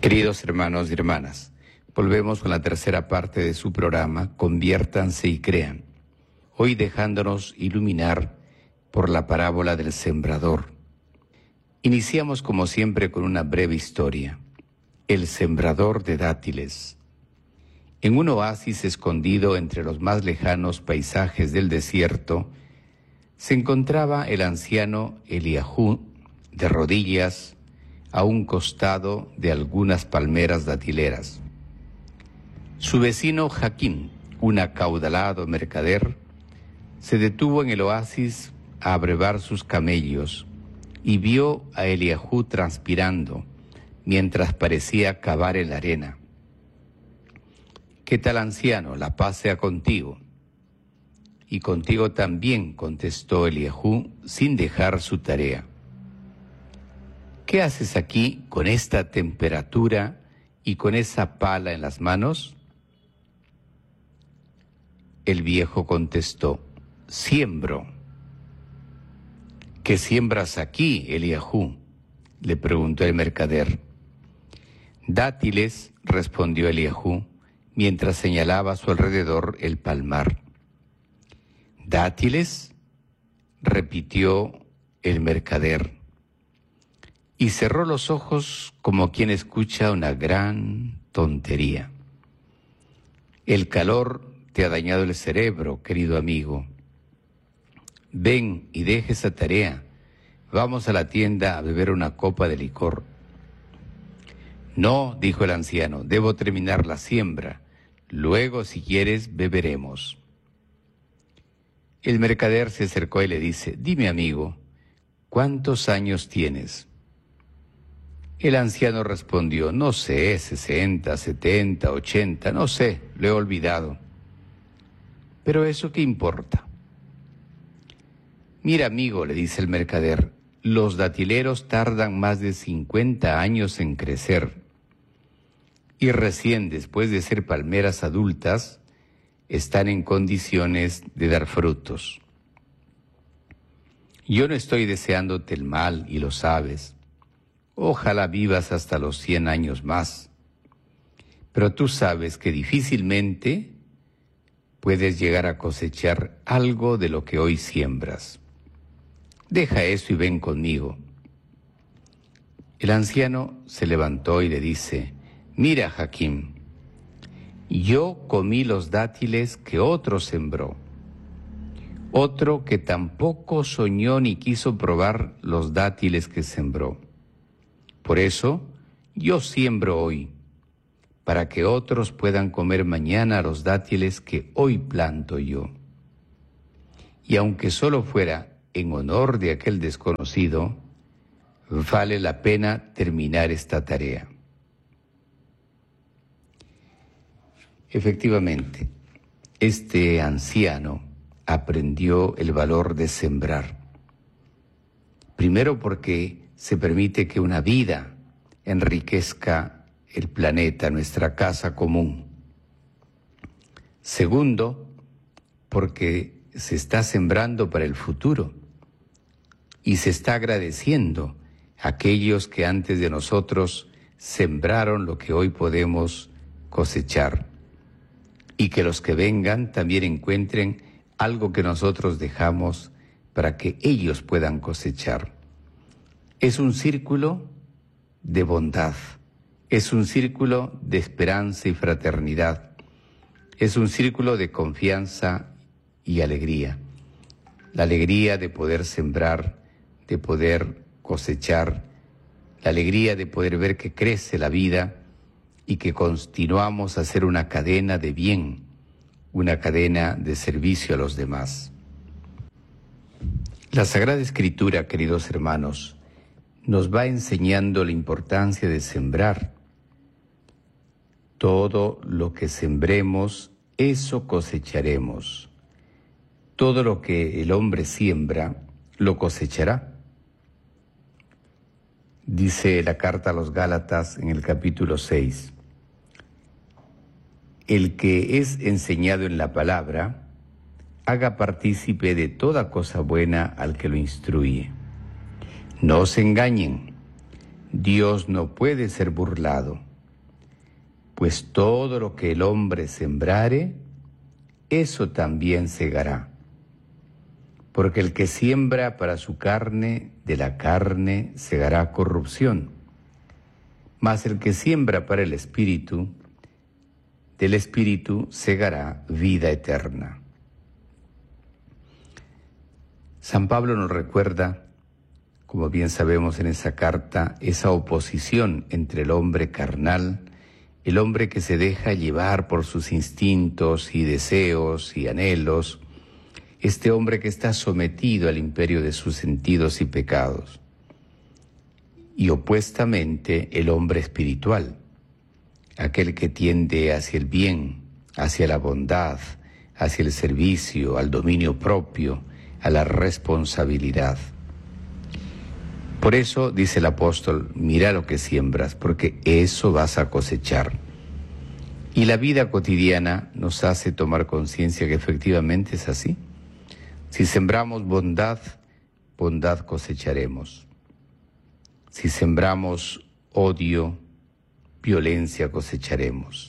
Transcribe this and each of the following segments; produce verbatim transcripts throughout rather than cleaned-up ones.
Queridos hermanos y hermanas, volvemos con la tercera parte de su programa, Conviértanse y Crean, hoy dejándonos iluminar por la parábola del sembrador. Iniciamos como siempre con una breve historia, el sembrador de dátiles. En un oasis escondido entre los más lejanos paisajes del desierto, se encontraba el anciano Eliahú, de rodillas, a un costado de algunas palmeras datileras. Su vecino Jaquín, un acaudalado mercader, se detuvo en el oasis a abrevar sus camellos y vio a Eliahú transpirando mientras parecía cavar en la arena. «¿Qué tal, anciano? La paz sea contigo». «Y contigo también», contestó Eliahú sin dejar su tarea. «¿Qué haces aquí con esta temperatura y con esa pala en las manos?». El viejo contestó: «Siembro». «¿Qué siembras aquí, Eliahú?», le preguntó el mercader. «Dátiles», respondió Eliahú, mientras señalaba a su alrededor el palmar. «¿Dátiles?», repitió el mercader, y cerró los ojos como quien escucha una gran tontería. «El calor te ha dañado el cerebro, querido amigo. Ven y deja esa tarea. Vamos a la tienda a beber una copa de licor». «No», dijo el anciano, «debo terminar la siembra. Luego, si quieres, beberemos». El mercader se acercó y le dice: «Dime, amigo, ¿cuántos años tienes?». El anciano respondió: «No sé, sesenta, setenta, ochenta, no sé, lo he olvidado». «¿Pero eso qué importa?». «Mira, amigo», le dice el mercader, «los datileros tardan más de cincuenta años en crecer, y recién después de ser palmeras adultas, están en condiciones de dar frutos. Yo no estoy deseándote el mal, y lo sabes. Ojalá vivas hasta los cien años más. Pero tú sabes que difícilmente puedes llegar a cosechar algo de lo que hoy siembras. Deja eso y ven conmigo». El anciano se levantó y le dice: «Mira, Jaquín, yo comí los dátiles que otro sembró, otro que tampoco soñó ni quiso probar los dátiles que sembró. Por eso yo siembro hoy, para que otros puedan comer mañana los dátiles que hoy planto yo. Y aunque solo fuera en honor de aquel desconocido, vale la pena terminar esta tarea». Efectivamente, este anciano aprendió el valor de sembrar. Primero, porque se permite que una vida enriquezca el planeta, nuestra casa común. Segundo, porque se está sembrando para el futuro y se está agradeciendo a aquellos que antes de nosotros sembraron lo que hoy podemos cosechar, y que los que vengan también encuentren algo que nosotros dejamos para que ellos puedan cosechar. Es un círculo de bondad, es un círculo de esperanza y fraternidad, es un círculo de confianza y alegría. La alegría de poder sembrar, de poder cosechar, la alegría de poder ver que crece la vida y que continuamos a ser una cadena de bien, una cadena de servicio a los demás. La Sagrada Escritura, queridos hermanos, nos va enseñando la importancia de sembrar. Todo lo que sembremos, eso cosecharemos. Todo lo que el hombre siembra, lo cosechará. Dice la carta a los Gálatas en el capítulo seis: «El que es enseñado en la palabra, haga partícipe de toda cosa buena al que lo instruye. No se engañen, Dios no puede ser burlado. Pues todo lo que el hombre sembrare, eso también segará. Porque el que siembra para su carne, de la carne segará corrupción. Mas el que siembra para el Espíritu, del Espíritu segará vida eterna. San Pablo nos recuerda, como bien sabemos en esa carta, esa oposición entre el hombre carnal, el hombre que se deja llevar por sus instintos y deseos y anhelos, este hombre que está sometido al imperio de sus sentidos y pecados, y opuestamente el hombre espiritual, aquel que tiende hacia el bien, hacia la bondad, hacia el servicio, al dominio propio, a la responsabilidad. Por eso dice el apóstol, mira lo que siembras, porque eso vas a cosechar. Y la vida cotidiana nos hace tomar conciencia que efectivamente es así. Si sembramos bondad, bondad cosecharemos. Si sembramos odio, violencia cosecharemos.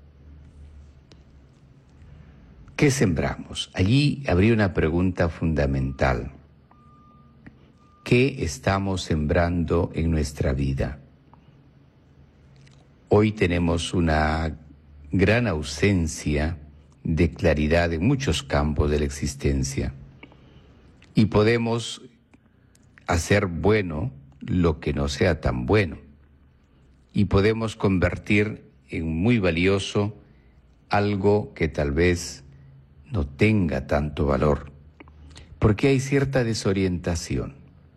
¿Qué sembramos? Allí habría una pregunta fundamental. ¿Qué estamos sembrando en nuestra vida? Hoy tenemos una gran ausencia de claridad en muchos campos de la existencia y podemos hacer bueno lo que no sea tan bueno y podemos convertir en muy valioso algo que tal vez no tenga tanto valor, porque hay cierta desorientación.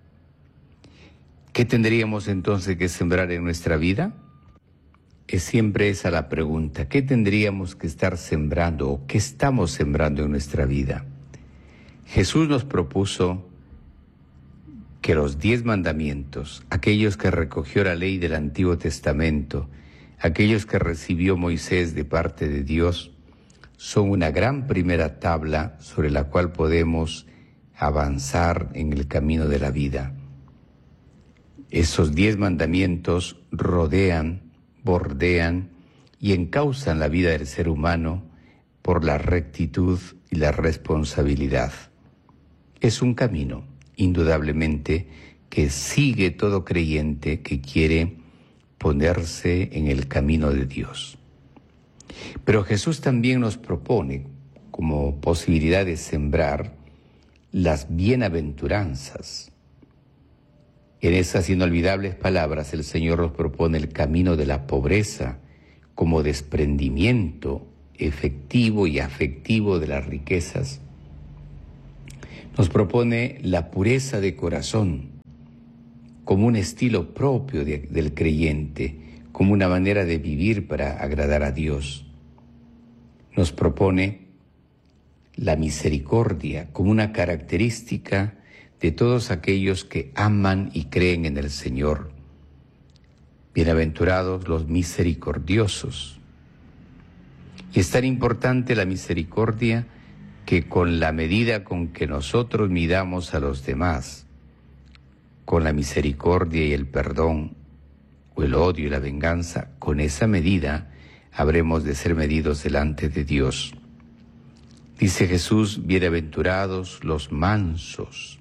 ¿Qué tendríamos entonces que sembrar en nuestra vida? Es siempre esa la pregunta. ¿Qué tendríamos que estar sembrando o qué estamos sembrando en nuestra vida? Jesús nos propuso que los diez mandamientos, aquellos que recogió la ley del Antiguo Testamento, aquellos que recibió Moisés de parte de Dios, son una gran primera tabla sobre la cual podemos avanzar en el camino de la vida. Esos diez mandamientos rodean, bordean y encausan la vida del ser humano por la rectitud y la responsabilidad. Es un camino, indudablemente, que sigue todo creyente que quiere ponerse en el camino de Dios. Pero Jesús también nos propone, como posibilidad de sembrar, las bienaventuranzas. En esas inolvidables palabras el Señor nos propone el camino de la pobreza como desprendimiento efectivo y afectivo de las riquezas. Nos propone la pureza de corazón como un estilo propio de, del creyente, como una manera de vivir para agradar a Dios. Nos propone la misericordia como una característica de todos aquellos que aman y creen en el Señor. Bienaventurados los misericordiosos. Y es tan importante la misericordia que con la medida con que nosotros midamos a los demás, con la misericordia y el perdón, o el odio y la venganza, con esa medida habremos de ser medidos delante de Dios. Dice Jesús, bienaventurados los mansos,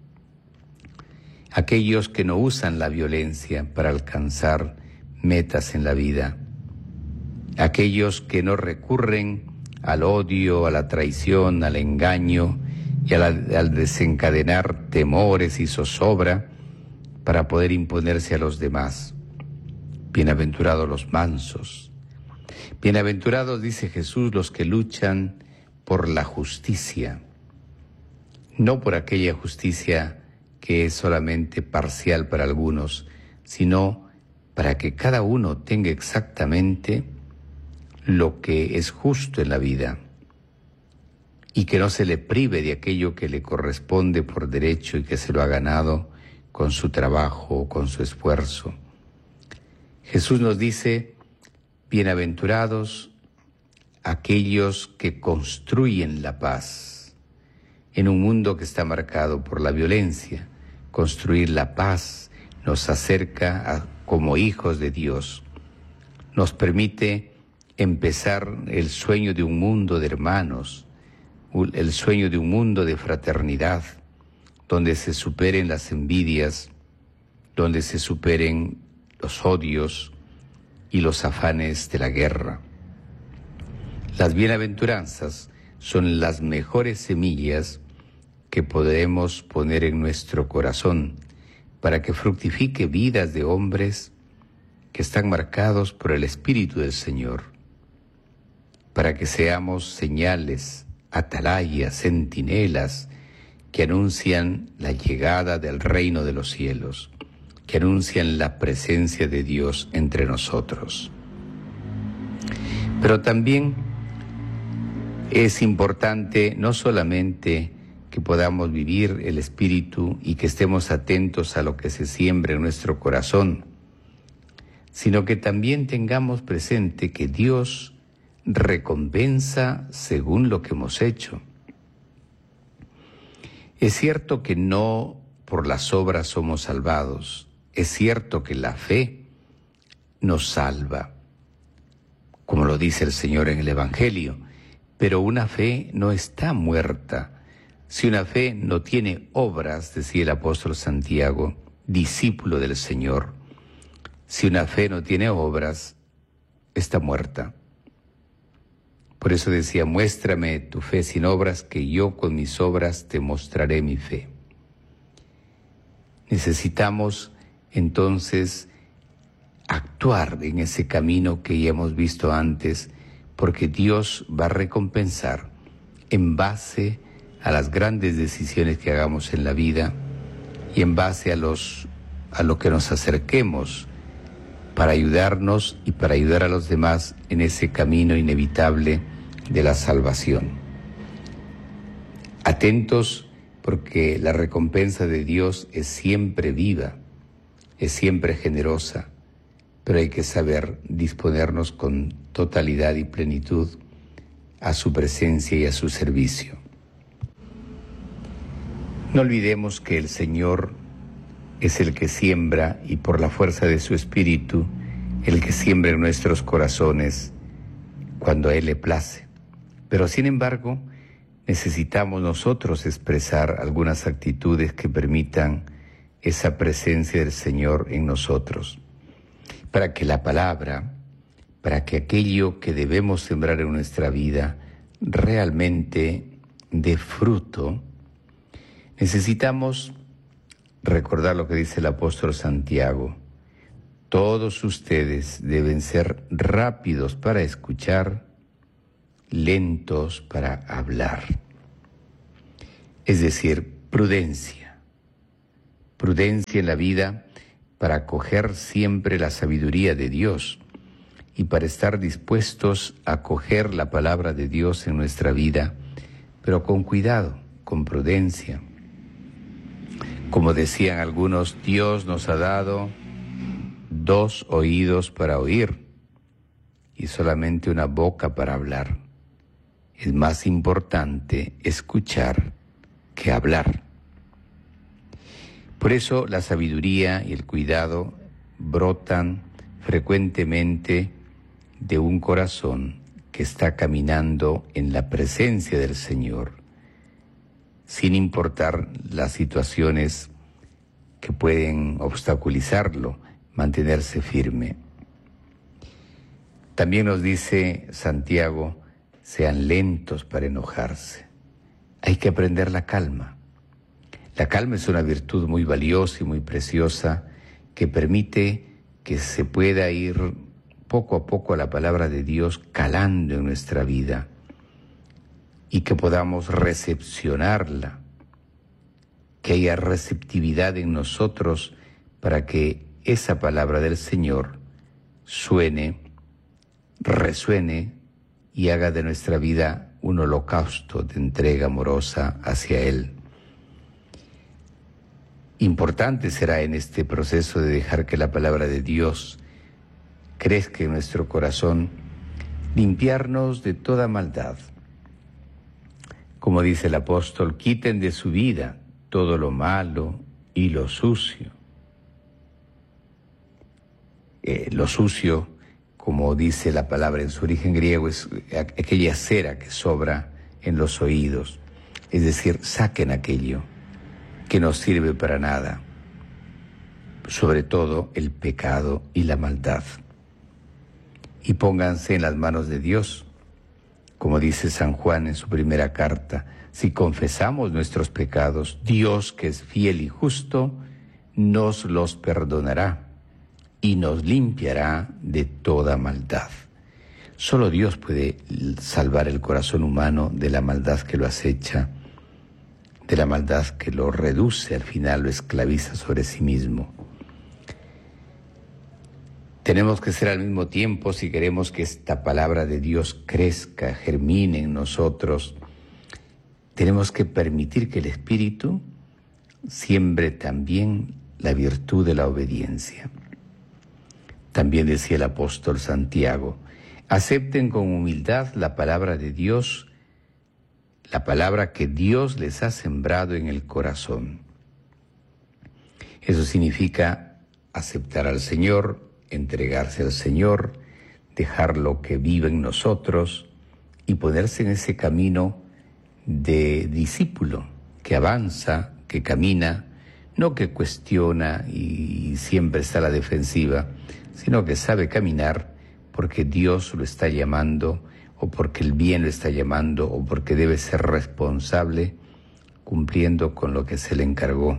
aquellos que no usan la violencia para alcanzar metas en la vida, aquellos que no recurren al odio, a la traición, al engaño y a la, al desencadenar temores y zozobra para poder imponerse a los demás. Bienaventurados los mansos. Bienaventurados, dice Jesús, los que luchan por la justicia, no por aquella justicia que es solamente parcial para algunos, sino para que cada uno tenga exactamente lo que es justo en la vida y que no se le prive de aquello que le corresponde por derecho y que se lo ha ganado con su trabajo o con su esfuerzo. Jesús nos dice, bienaventurados aquellos que construyen la paz en un mundo que está marcado por la violencia. Construir la paz nos acerca a, como hijos de Dios, nos permite empezar el sueño de un mundo de hermanos, el sueño de un mundo de fraternidad, donde se superen las envidias, donde se superen los odios y los afanes de la guerra. Las bienaventuranzas son las mejores semillas que podemos poner en nuestro corazón para que fructifique vidas de hombres que están marcados por el Espíritu del Señor, para que seamos señales, atalayas, centinelas que anuncian la llegada del reino de los cielos, que anuncian la presencia de Dios entre nosotros. Pero también es importante no solamente que podamos vivir el Espíritu y que estemos atentos a lo que se siembra en nuestro corazón, sino que también tengamos presente que Dios recompensa según lo que hemos hecho. Es cierto que no por las obras somos salvados, es cierto que la fe nos salva, como lo dice el Señor en el Evangelio, pero una fe no está muerta. Si una fe no tiene obras, decía el apóstol Santiago, discípulo del Señor, si una fe no tiene obras, está muerta. Por eso decía, muéstrame tu fe sin obras, que yo con mis obras te mostraré mi fe. Necesitamos entonces actuar en ese camino que ya hemos visto antes, porque Dios va a recompensar en base a las grandes decisiones que hagamos en la vida y en base a los a lo que nos acerquemos para ayudarnos y para ayudar a los demás en ese camino inevitable de la salvación. Atentos, porque la recompensa de Dios es siempre viva, es siempre generosa, pero hay que saber disponernos con totalidad y plenitud a su presencia y a su servicio. No olvidemos que el Señor es el que siembra, y por la fuerza de su Espíritu, el que siembra en nuestros corazones cuando a Él le place. Pero sin embargo, necesitamos nosotros expresar algunas actitudes que permitan esa presencia del Señor en nosotros, para que la palabra, para que aquello que debemos sembrar en nuestra vida realmente dé fruto. Necesitamos recordar lo que dice el apóstol Santiago: todos ustedes deben ser rápidos para escuchar, lentos para hablar. Es decir, prudencia. Prudencia en la vida para acoger siempre la sabiduría de Dios y para estar dispuestos a acoger la palabra de Dios en nuestra vida, pero con cuidado, con prudencia. Como decían algunos, Dios nos ha dado dos oídos para oír y solamente una boca para hablar. Es más importante escuchar que hablar. Por eso la sabiduría y el cuidado brotan frecuentemente de un corazón que está caminando en la presencia del Señor, sin importar las situaciones que pueden obstaculizarlo, mantenerse firme. También nos dice Santiago, sean lentos para enojarse. Hay que aprender la calma. La calma es una virtud muy valiosa y muy preciosa que permite que se pueda ir poco a poco a la palabra de Dios calando en nuestra vida y que podamos recepcionarla, que haya receptividad en nosotros para que esa palabra del Señor suene, resuene y haga de nuestra vida un holocausto de entrega amorosa hacia Él. Importante será en este proceso de dejar que la palabra de Dios crezca en nuestro corazón, limpiarnos de toda maldad. Como dice el apóstol, quiten de su vida todo lo malo y lo sucio. Eh, lo sucio, como como dice la palabra en su origen griego, es aquella cera que sobra en los oídos. Es decir, saquen aquello que no sirve para nada, sobre todo el pecado y la maldad. Y pónganse en las manos de Dios, como dice San Juan en su primera carta: si confesamos nuestros pecados, Dios, que es fiel y justo, nos los perdonará y nos limpiará de toda maldad. Solo Dios puede salvar el corazón humano de la maldad que lo acecha, de la maldad que lo reduce, al final lo esclaviza sobre sí mismo. Tenemos que ser al mismo tiempo, si queremos que esta palabra de Dios crezca, germine en nosotros, tenemos que permitir que el Espíritu siembre también la virtud de la obediencia. También decía el apóstol Santiago: acepten con humildad la palabra de Dios, la palabra que Dios les ha sembrado en el corazón. Eso significa aceptar al Señor, entregarse al Señor, dejarlo que viva en nosotros y ponerse en ese camino de discípulo que avanza, que camina, no que cuestiona y siempre está a la defensiva, sino que sabe caminar porque Dios lo está llamando, o porque el bien lo está llamando, o porque debe ser responsable cumpliendo con lo que se le encargó.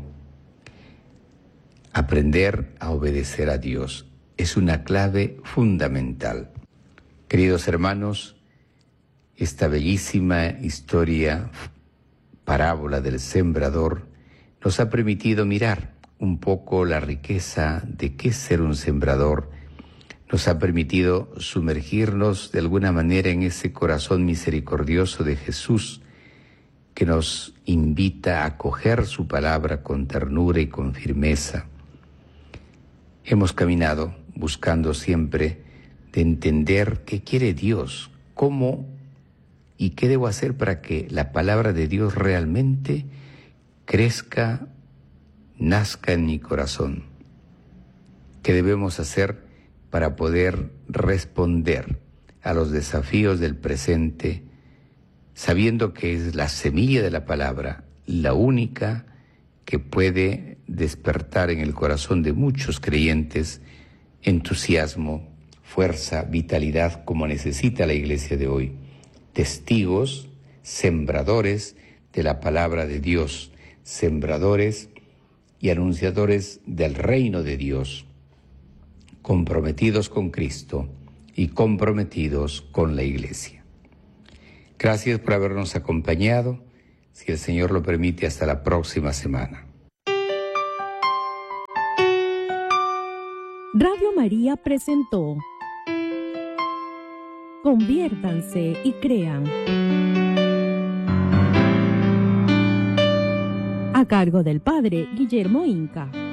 Aprender a obedecer a Dios es una clave fundamental. Queridos hermanos, esta bellísima historia, parábola del sembrador, nos ha permitido mirar un poco la riqueza de qué es ser un sembrador. Nos ha permitido sumergirnos de alguna manera en ese corazón misericordioso de Jesús, que nos invita a acoger su palabra con ternura y con firmeza. Hemos caminado buscando siempre de entender qué quiere Dios, cómo y qué debo hacer para que la palabra de Dios realmente crezca, nazca en mi corazón. ¿Qué debemos hacer para poder responder a los desafíos del presente, sabiendo que es la semilla de la palabra la única que puede despertar en el corazón de muchos creyentes entusiasmo, fuerza, vitalidad, como necesita la iglesia de hoy? Testigos, sembradores de la palabra de Dios, sembradores y anunciadores del reino de Dios, comprometidos con Cristo y comprometidos con la iglesia. Gracias por habernos acompañado. Si el Señor lo permite, hasta la próxima semana. Radio María presentó Conviértanse y crean, a cargo del Padre Guillermo Inca.